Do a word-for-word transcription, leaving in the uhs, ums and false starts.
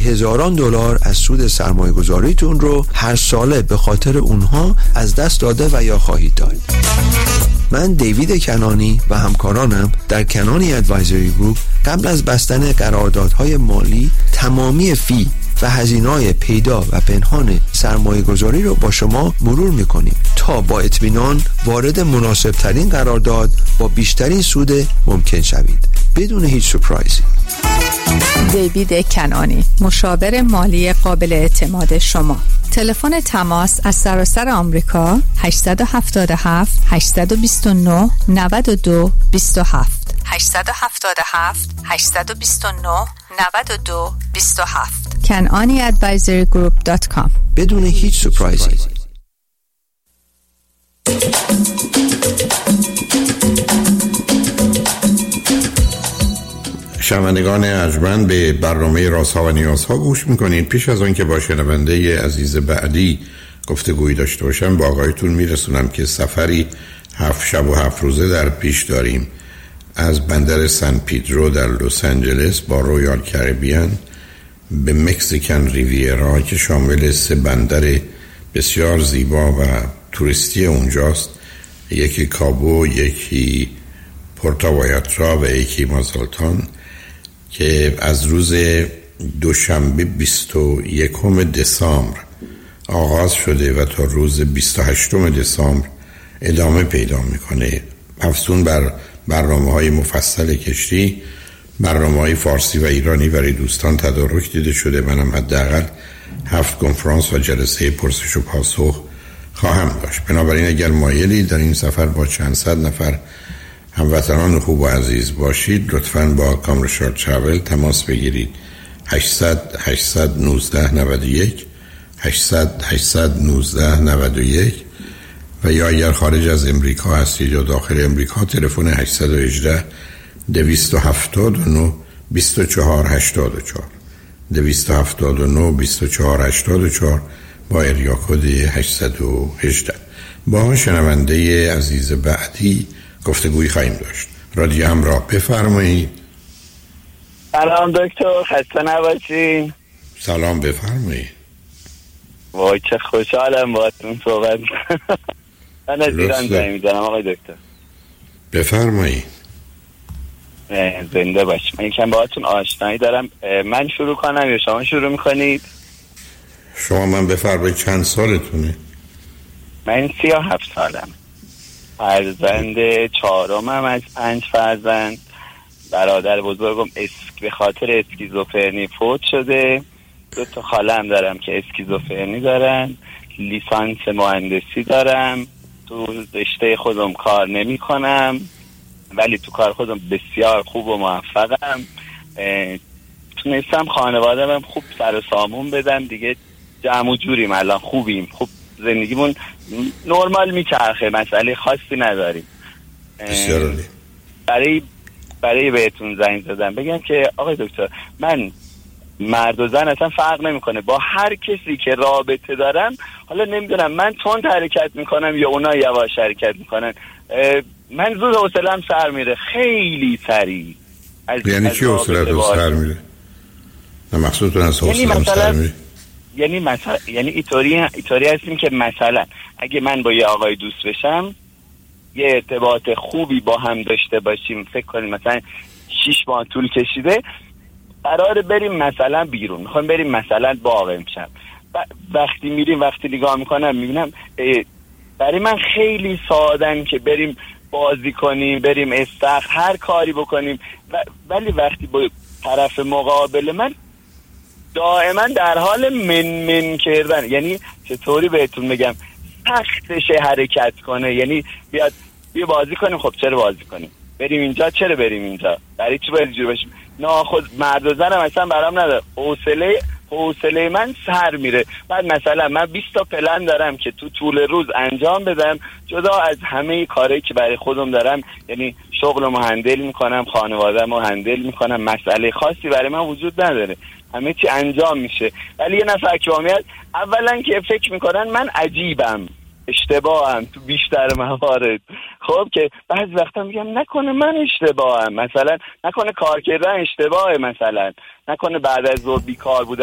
هزاران دلار از سود سرمایه گذاریتون رو هر ساله به خاطر اونها از دست داده و یا خواهید داد. من دیوید کنانی و همکارانم در کنانی ادوایزری گروپ قبل از بستن قراردادهای مالی تمامی فی و هزینه‌های پیدا و پنهان سرمایه گذاری رو با شما مرور میکنیم تا با اطمینان وارد مناسب ترین قرارداد با بیشترین سود ممکن شوید بدون هیچ سورپرایزی. دیوید کنانی، مشاور مالی قابل اعتماد شما. تلفن تماس از سراسر آمریکا هشت هفت هفت هشت دو نه نه دو دو هفت هشت هفت هفت هشت دو نه نه دو دو هفت کنانی ادوایزری گروپ دات کام. بدون هیچ سورپرایزی. شنوندگان ارجمند، به برنامه رازها و نیازها گوش میکنید. پیش از آن که با شنونده عزیز بعدی گفتگویی داشته باشم، با آقایتون میرسونم که سفری هفت شب و هفت روزه در پیش داریم از بندر سن پیدرو در لس آنجلس با رویال کریبیان به مکزیکن ریویرا که شامل سه بندر بسیار زیبا و توریستی اونجاست، یکی کابو، یکی پورتاوایاترا و یکی مازالتان، که از روز دوشنبه بیست و یکم دسامبر آغاز شده و تا روز بیست و هشتم دسامبر ادامه پیدا میکنه. افزون بر برنامه‌های مفصل کشتی، برنامه‌های فارسی و ایرانی برای دوستان تدارک دیده شده. منم حداقل هفت کنفرانس و جلسه پرسش و پاسخ خواهم داشت. بنابراین اگر مایلی در این سفر با چند صد نفر هموطنان خوب و عزیز باشید، لطفاً با کامرشال تراول تماس بگیرید. هشتصد هشتصد و نوزده نود و یک هشتصد هشتصد و نوزده نود و یک و یا اگر خارج از امریکا هستید یا داخل امریکا، تلفن هشتصد و هجده دویست و هفتاد و نه بیست و چهار هشتاد و چهار دویست و هفتاد و نه بیست و چهار هشتاد و چهار با اریا کد هشتصد و هجده. با شنونده عزیز بعدی گفتگویی خواهیم داشت. رادیو همراه، بفرمایید. سلام دکتر، خسته نباشین. سلام، بفرمایید. وای چه خوشحالم باهاتون صحبت می‌کنم. من از ایران زنگ می‌زنم آقای دکتر. بفرمایید. زنده باش. من یکم باهاتون آشنایی دارم. من شروع کنم یا شما شروع می‌کنید؟ شما من بفرمایید. چند سالتونه؟ من سی و هفت سالم. فرزند چهارمم از پنج فرزند. برادر بزرگم اسک به خاطر اسکیزوفرنی فوت شده. دو تا خاله‌ام دارم که اسکیزوفرنی دارن. لیسانس مهندسی دارم. تو رشته خودم کار نمی کنم ولی تو کار خودم بسیار خوب و موفقم. تونستم خانواده‌ام خوب سر و سامون بدم دیگه. جمع و جوریم الان، خوبیم، خوب زندگیمون نرمال میچرخه، مسئله خاصی نداریم. برای برای بهتون زنگ زدم بگم که آقای دکتر، من مرد و زن اصلا فرق نمیکنه، با هر کسی که رابطه دارم، حالا نمیدونم من تند حرکت میکنم یا اونا یواش حرکت میکنن، من زود حوصله‌ام سر میره، خیلی سریع. یعنی چی حوصله‌ت سر میره؟ نه مقصودتون از حوصله‌ام سر میره؟ یعنی مثلا یعنی ایطوری ایطوری هستیم که مثلا اگه من با یه آقای دوست بشم، یه ارتباط خوبی با هم داشته باشیم، فکر کنیم مثلا شش ماه طول کشیده، قراره بریم مثلا بیرون، میخوایم بریم مثلا باغ امشب، وقتی میریم وقتی نگاه میکنم میبینم برای من خیلی سادن که بریم بازی کنیم، بریم استخر، هر کاری بکنیم، ولی وقتی با طرف مقابل من دائما در حال من من کردن، یعنی چطوری بهتون بگم، سختش حرکت کنه، یعنی بیاد بیا بازی کنیم، خب چرا بازی کنیم، بریم اینجا، چرا بریم اینجا، برای چی باید جور بشیم، نه خود مرد و زنم اصلا برام نداره، حوصله حوصله من سر میره. بعد مثلا من بیست تا پلن دارم که تو طول روز انجام بدم، جدا از همه کارهایی که برای خودم دارم، یعنی شغلمو هندل میکنم، خانواده‌مو هندل میکنم، مسئله خاصی برای من وجود نداره، همه چی انجام میشه. ولی یه نفر که میاد اولا که فکر میکنن من عجیبم، اشتباهم تو بیشتر موارد، خب که بعضی وقتا میگم نکنه من اشتباهم، مثلا نکنه کار کردن اشتباهه، مثلا نکنه بعد از ظهر بیکار بودم